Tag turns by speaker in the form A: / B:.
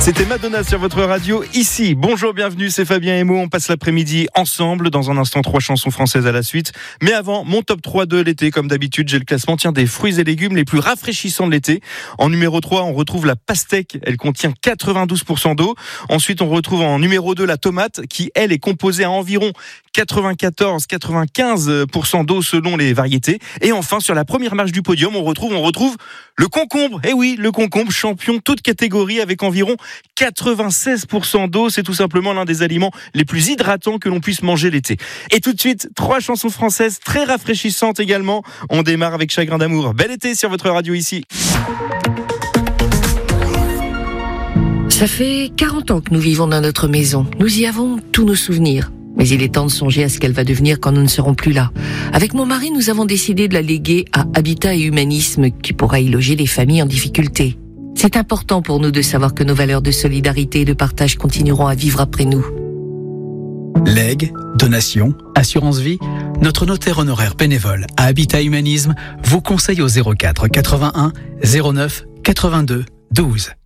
A: C'était Madonna sur votre radio ici. Bonjour, bienvenue, c'est Fabien Emo. On passe l'après-midi ensemble. Dans un instant, 3 chansons françaises à la suite. Mais avant, mon top 3 de l'été. Comme d'habitude, j'ai le classement des fruits et légumes les plus rafraîchissants de l'été. En numéro 3, on retrouve la pastèque. Elle contient 92% d'eau. Ensuite, on retrouve en numéro 2 la tomate qui, elle, est composée à environ 94-95% d'eau selon les variétés. Et enfin, sur la première marche du podium, on retrouve le concombre. Eh oui, le concombre, champion toute catégorie avec environ 96% d'eau. C'est tout simplement l'un des aliments les plus hydratants que l'on puisse manger l'été. Et tout de suite, 3 chansons françaises très rafraîchissantes également. On démarre avec Chagrin d'amour. Bel été sur votre radio ici.
B: Ça fait 40 ans que nous vivons dans notre maison. Nous y avons tous nos souvenirs. Mais il est temps de songer à ce qu'elle va devenir quand nous ne serons plus là. Avec mon mari, nous avons décidé de la léguer à Habitat et Humanisme, qui pourra y loger les familles en difficulté. C'est important pour nous de savoir que nos valeurs de solidarité et de partage continueront à vivre après nous.
C: Legs, donations, assurance vie, notre notaire honoraire bénévole à Habitat Humanisme vous conseille au 04 81 09 82 12.